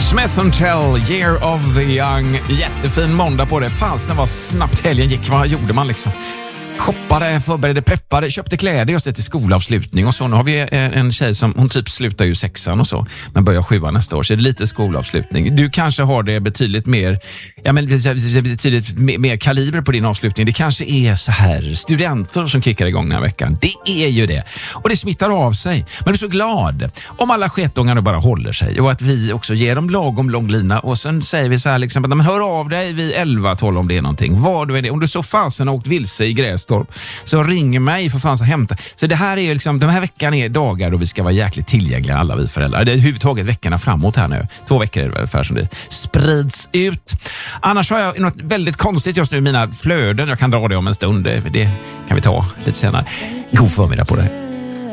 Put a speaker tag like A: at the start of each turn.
A: Smith & Tell, Year of the Young. Jättefin måndag på det. Fasen vad snabbt helgen gick. Vad gjorde man liksom? Shoppade, förberedde, preppade, köpte kläder just till skolavslutning och så. Nu har vi en tjej som, hon typ slutar ju 6:an och så, men börjar 7:an nästa år, så det är lite skolavslutning. Du kanske har det betydligt mer, betydligt mer kaliber på din avslutning. Det kanske är så här studenter som kickar igång den här veckan. Det är ju det. Och det smittar av sig. Men du är så glad om alla sketungar nu bara håller sig och att vi också ger dem lagom lång lina och sen säger vi så här liksom, att hör av dig vid 11-12 om det är någonting. Vad du är det. Om du så fasen har åkt vilse i Grästorp, så ring mig för fan så hämta. Så det här är liksom, den här veckan är dagar då vi ska vara jäkligt tillgängliga alla vi föräldrar. Det är överhuvudtaget veckorna framåt här nu. 2 veckor är det ungefär som det sprids ut. Annars har jag något väldigt konstigt just nu i mina flöden. Jag kan dra det om en stund. Det kan vi ta lite senare. God förmiddag på det.